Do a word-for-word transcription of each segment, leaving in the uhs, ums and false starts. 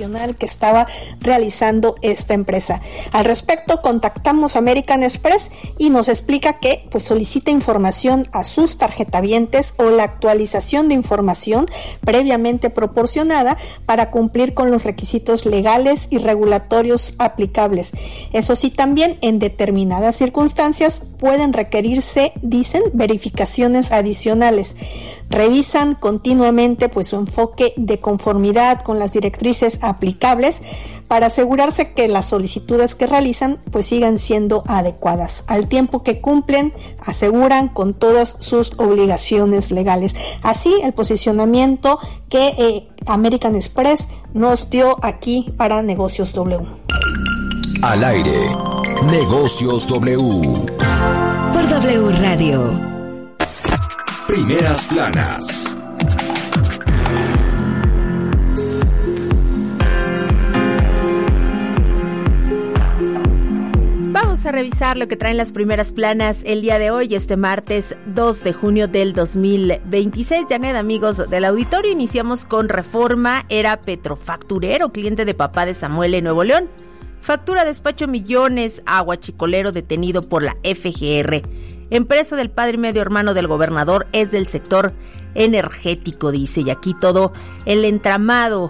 adicional que estaba realizando esta empresa. Al respecto, contactamos a American Express y nos explica que pues solicita información a sus tarjetavientes o la actualización de información previamente proporcionada para cumplir con los requisitos legales y regulatorios aplicables. Eso sí, también en determinadas circunstancias pueden requerirse, dicen, verificaciones adicionales. Revisan continuamente pues su enfoque de conformidad con las directrices aplicables para asegurarse que las solicitudes que realizan pues sigan siendo adecuadas, al tiempo que cumplen, aseguran, con todas sus obligaciones legales. Así el posicionamiento que eh, American Express nos dio aquí para Negocios W. Al aire, Negocios W. Por W Radio. Primeras planas. Vamos a revisar lo que traen las primeras planas el día de hoy, este martes dos de junio del dos mil veintiséis. Janet, amigos del auditorio, iniciamos con Reforma. Era petrofacturero, cliente de papá de Samuel en Nuevo León. Factura despacho millones a huachicolero detenido por la F G R. Empresa del padre y medio hermano del gobernador, es del sector energético, dice, y aquí todo el entramado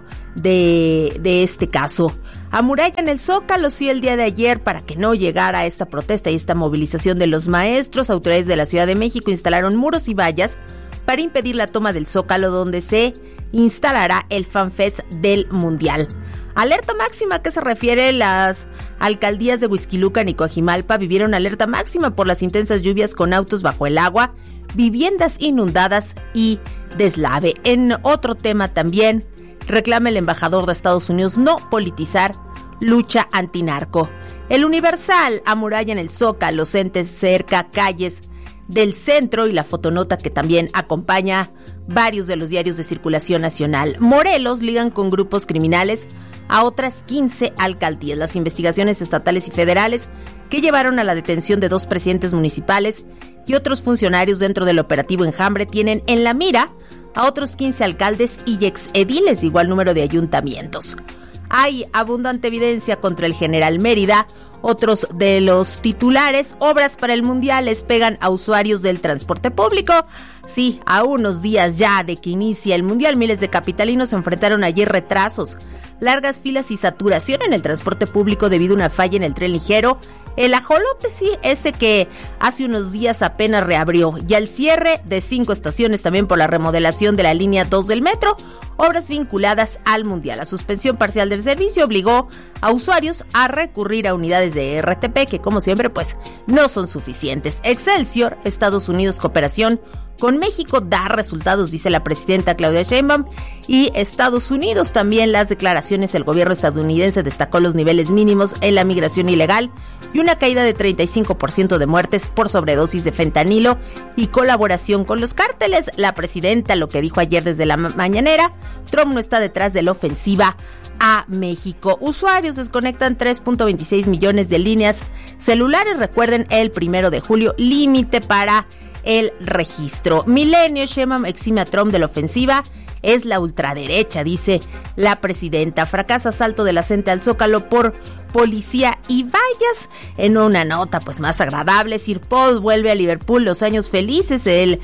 de, de este caso. Amurallan el Zócalo, sí, el día de ayer, para que no llegara esta protesta y esta movilización de los maestros. Autoridades de la Ciudad de México instalaron muros y vallas para impedir la toma del Zócalo, donde se instalará el FanFest del Mundial. Alerta máxima, que se refiere, las alcaldías de Huixquilucan y Coajimalpa vivieron alerta máxima por las intensas lluvias con autos bajo el agua, viviendas inundadas y deslave. En otro tema también, reclama el embajador de Estados Unidos no politizar lucha antinarco. El Universal amuralla en el Zócalo, entes cerca calles del centro, y la fotonota que también acompaña varios de los diarios de circulación nacional. Morelos ligan con grupos criminales a otras quince alcaldías. Las investigaciones estatales y federales que llevaron a la detención de dos presidentes municipales y otros funcionarios dentro del operativo Enjambre tienen en la mira a otros quince alcaldes y exediles de igual número de ayuntamientos. Hay abundante evidencia contra el general Mérida. Otros de los titulares: obras para el Mundial les pegan a usuarios del transporte público. Sí, a unos días ya de que inicia el Mundial, miles de capitalinos enfrentaron ayer retrasos, largas filas y saturación en el transporte público debido a una falla en el tren ligero. El ajolote, sí, ese que hace unos días apenas reabrió, y al cierre de cinco estaciones también por la remodelación de la línea dos del metro. Obras vinculadas al Mundial. La suspensión parcial del servicio obligó a usuarios a recurrir a unidades de R T P que, como siempre, pues no son suficientes. Excelsior, Estados Unidos, cooperación con México da resultados, dice la presidenta Claudia Sheinbaum. Y Estados Unidos también, las declaraciones del gobierno estadounidense destacó los niveles mínimos en la migración ilegal y una caída de treinta y cinco por ciento de muertes por sobredosis de fentanilo y colaboración con los cárteles. La presidenta lo que dijo ayer desde la ma- mañanera, Trump no está detrás de la ofensiva a México. Usuarios desconectan tres punto veintiséis millones de líneas celulares. Recuerden, el primero de julio, límite para el registro. Milenio, Sheinbaum exime a Trump de la ofensiva. Es la ultraderecha, dice la presidenta. Fracasa asalto de la CENTE al Zócalo por policía y vallas. En una nota pues más agradable, Sir Paul vuelve a Liverpool, los años felices. El,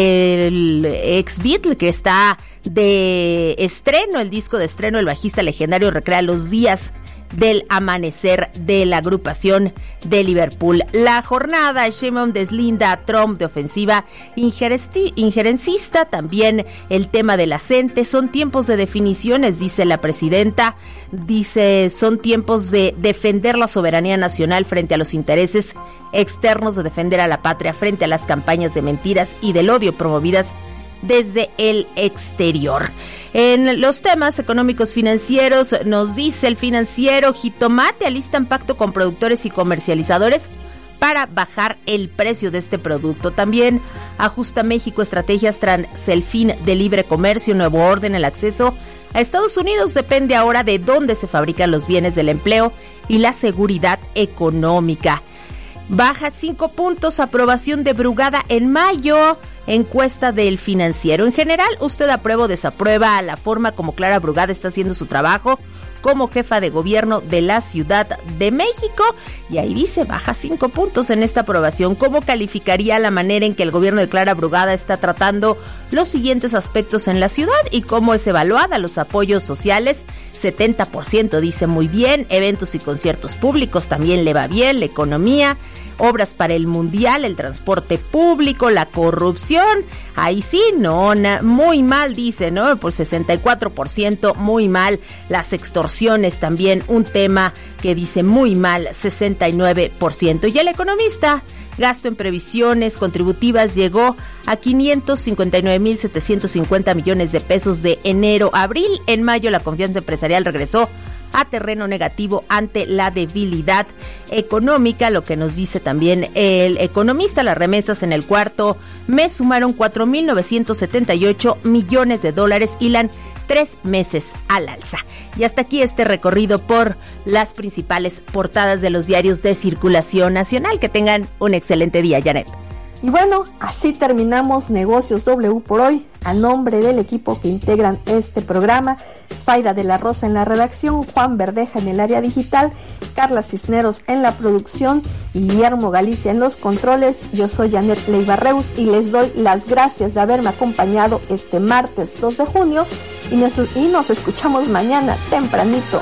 el ex Beatle que está de estreno, el disco de estreno, el bajista legendario recrea los días del amanecer de la agrupación de Liverpool. La jornada, Sheinbaum deslinda a Trump de ofensiva injeresti- injerencista. También el tema de la CENTE. Son tiempos de definiciones, dice la presidenta. Dice, son tiempos de defender la soberanía nacional frente a los intereses externos, de defender a la patria frente a las campañas de mentiras y del odio promovidas desde el exterior. En los temas económicos financieros, nos dice el Financiero: Jitomate alistan pacto con productores y comercializadores para bajar el precio de este producto. También ajusta México estrategias tras el fin del libre comercio, nuevo orden. El acceso a Estados Unidos depende ahora de dónde se fabrican los bienes, del empleo y la seguridad económica. Baja cinco puntos, aprobación de Brugada en mayo, encuesta del Financiero. En general, ¿usted aprueba o desaprueba la forma como Clara Brugada está haciendo su trabajo? como jefa de gobierno de la Ciudad de México. Y ahí dice, baja cinco puntos en esta aprobación. ¿Cómo calificaría la manera en que el gobierno de Clara Brugada está tratando los siguientes aspectos en la ciudad y cómo es evaluada? Los apoyos sociales, setenta por ciento dice muy bien, eventos y conciertos públicos también le va bien, la economía, obras para el mundial, el transporte público, la corrupción, ahí sí, no, na, muy mal dice, ¿no? Por sesenta y cuatro por ciento muy mal, las extorsiones también un tema que dice muy mal, sesenta y nueve por ciento. Y el economista, gasto en previsiones contributivas llegó a quinientos cincuenta y nueve mil setecientos cincuenta millones de pesos de enero a abril. En mayo la confianza empresarial regresó a terreno negativo ante la debilidad económica, lo que nos dice también el economista. Las remesas en el cuarto mes sumaron cuatro mil novecientos setenta y ocho millones de dólares, hilan tres meses al alza. Y hasta aquí este recorrido por las principales portadas de los diarios de circulación nacional. Que tengan un excelente día, Janet. Y bueno, así terminamos Negocios W por hoy. A nombre del equipo que integran este programa, Zaira de la Rosa en la redacción, Juan Verdeja en el área digital, Carla Cisneros en la producción y Guillermo Galicia en los controles, yo soy Janet Leiva-Reus y les doy las gracias de haberme acompañado este martes dos de junio y nos, y nos escuchamos mañana tempranito